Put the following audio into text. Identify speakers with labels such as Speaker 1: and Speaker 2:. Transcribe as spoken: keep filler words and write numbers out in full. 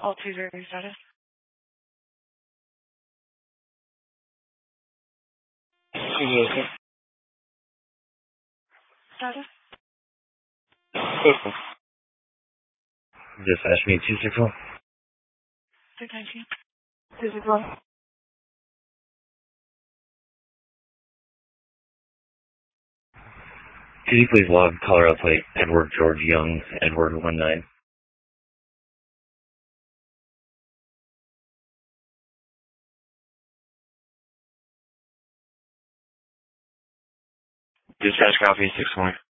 Speaker 1: All two zero status.
Speaker 2: Yes.
Speaker 1: Status.
Speaker 2: Yes. Dispatch me two six one.
Speaker 1: six nineteen. two six one.
Speaker 2: Could you please log Colorado plate Edward George Young, Edward one nine? Dispatch copy six one.